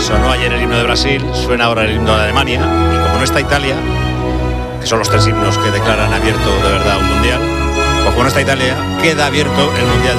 sonó ayer el himno de Brasil, suena ahora el himno de Alemania, y como no está Italia, que son los tres himnos que declaran abierto de verdad un mundial, pues como no está Italia, queda abierto el mundial